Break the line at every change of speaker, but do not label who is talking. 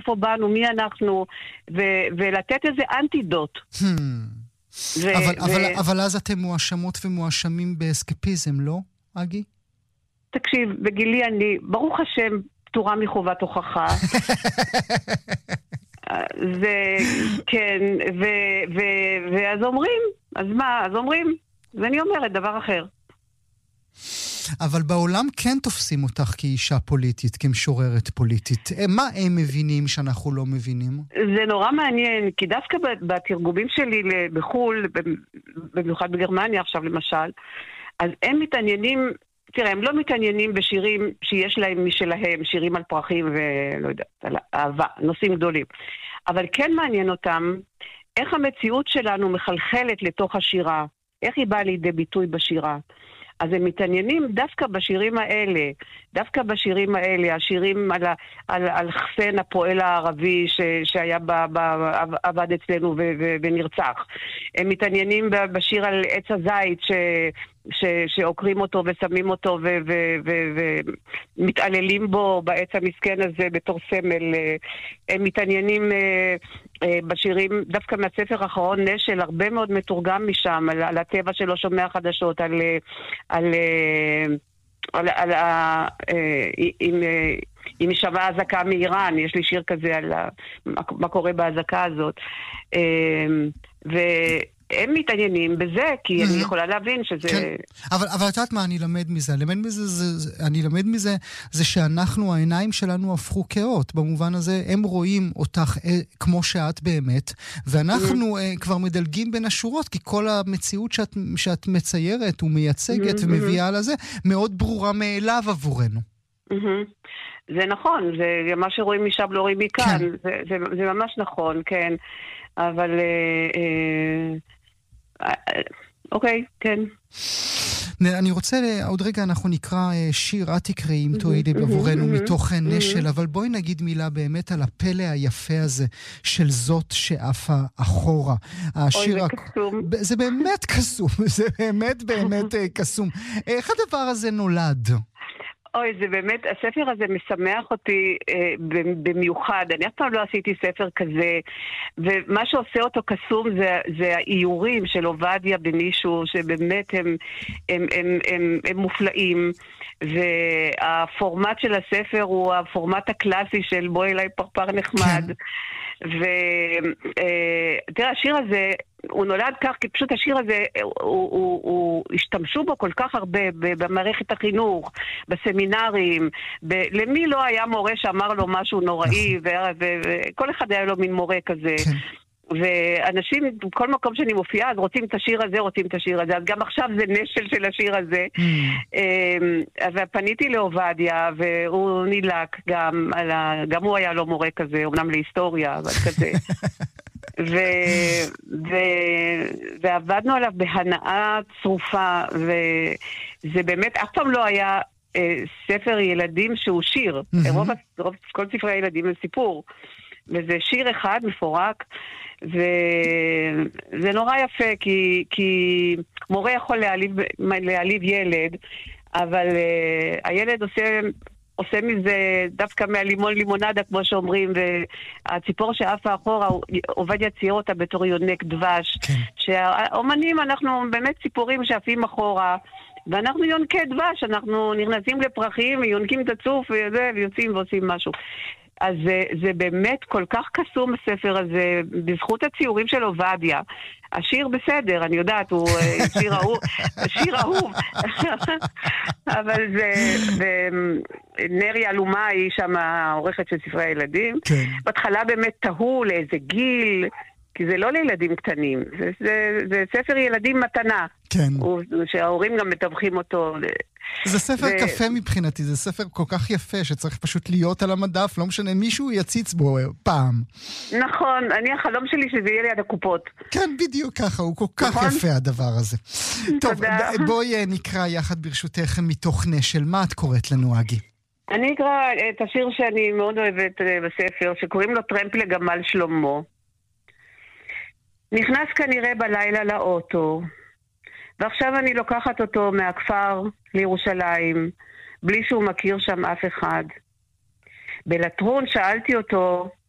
מאיפה באנו, מי אנחנו, ולתת איזה אנטידוט.
אבל אז אתם מואשמות ומואשמים באסקפיזם, לא, אגי?
תקשיב, בגילי אני, ברוך השם, פטורה מחובת הוכחה. זה, כן, ואז אומרים, אז מה? אז אומרים, ואני אומרת דבר אחר.
אבל בעולם כן תופסים אותך כאישה פוליטית, כמשוררת פוליטית. מה הם מבינים שאנחנו לא מבינים?
זה נורא מעניין, כי דווקא בתרגומים שלי בחול, במיוחד בגרמניה עכשיו למשל, אז הם מתעניינים, תראה, הם לא מתעניינים בשירים שיש להם משלהם, שירים על פרחים ולא יודעת, על אהבה, נושאים גדולים. אבל כן מעניין אותם איך המציאות שלנו מחלחלת לתוך השירה, איך היא באה לידי ביטוי בשירה. אז הם מתעניינים דווקא בשירים האלה, השירים על חסן הפועל הערבי שהיה עבד אצלנו ונרצח. הם מתעניינים בשיר על עץ הזית שעוקרים אותו ושמים אותו ומתעללים בו בעץ המסכן הזה בתור סמל. הם מתעניינים בשירים, דווקא מהספר האחרון נשל, הרבה מאוד מתורגם משם, על הטבע שלו שומע חדשות, אם משווה הזקה מאיראן, יש לי שיר כזה על מה קורה בהזקה הזאת. הם מתעניינים בזה, כי אני יכולה להבין שזה...
כן. אבל את יודעת מה, אני למד מזה, זה שאנחנו, העיניים שלנו הפכו כאות. במובן הזה, הם רואים אותך כמו שאת באמת, ואנחנו כבר מדלגים בין השורות, כי כל המציאות שאת מציירת ומייצגת ומביאה לזה, מאוד ברורה מאליו עבורנו.
זה נכון, זה מה שרואים משם לא רואים מכאן. זה ממש נכון, כן. אבל... אוקיי, כן.
אני רוצה, עוד רגע אנחנו נקרא שיר, את תקראי אם תואילי עבורנו מתוך נשל, אבל בואי נגיד מילה באמת על הפלא היפה הזה של זאת שעפה אחורה.
אוי, זה קסום.
זה באמת קסום, זה באמת קסום. איך הדבר הזה נולד?
אוי, זה באמת, הספר הזה משמח אותי במיוחד. אני אף פעם לא עשיתי ספר כזה, ומה שעושה אותו קסום זה האיורים של עובדיה בנישו, שבאמת הם מופלאים, והפורמט של הספר הוא הפורמט הקלאסי של בוא אליי פרפר נחמד. ותראה, השיר הזה הוא נולד כך, כי פשוט השיר הזה הוא השתמשו בו כל כך הרבה במערכת החינוך, בסמינרים, למי לא היה מורה שאמר לו משהו נוראי, וכל אחד היה לו מין מורה כזה. ואנשים, בכל מקום שאני מופיעה, אז רוצים את השיר הזה, אז גם עכשיו זה נשל של השיר הזה. ופניתי לעובדיה, והוא נילק גם הוא היה לו מורה כזה, אמנם להיסטוריה, אבל כזה. ועבדנו עליו בהנאה צרופה, וזה באמת, אף פעם לא היה ספר ילדים שהוא שיר. כל ספרי הילדים זה סיפור. וזה שיר אחד מפורק, וזה נורא יפה, כי מורה יכול להעליב ילד, אבל הילד עושה מזה דווקא מהלימון לימונדה, כמו שאומרים, והציפור שעפה אחורה, עובדיה צייר אותה בתור יונק דבש, שהאומנים אנחנו באמת ציפורים שעפים אחורה, ואנחנו יונקי דבש, אנחנו נכנסים לפרחים ויונקים את הצוף ויוצאים ועושים משהו. אז זה באמת כל כך קסום הספר הזה, בזכות הציורים של עובדיה. השיר בסדר, אני יודעת, הוא שיר אהוב. אבל זה נרי אלומה היא שם העורכת של ספרי הילדים. בהתחלה באמת תהו לאיזה גיל, כי זה לא לילדים קטנים, זה ספר ילדים מתנה. כן. שההורים גם מטווחים אותו.
זה ספר קפה מבחינתי, זה ספר כל כך יפה שצריך פשוט להיות על המדף, לא משנה, מישהו יציץ בו פעם.
נכון, החלום שלי שזה יהיה ליד הקופות.
כן, בדיוק ככה, הוא כל כך יפה הדבר הזה. טוב, בואי נקרא יחד ברשותך מתוך נשל, מה את קוראת לנו, אגי?
אני אקרא את השיר שאני מאוד אוהבת בספר, שקוראים לו טרמפ לגמל שלמה. נכנס כנראה בלילה לאוטו, ועכשיו אני לוקחת אותו מהכפר לירושלים, בלי שהוא מכיר שם אף אחד. בלטרון שאלתי אותו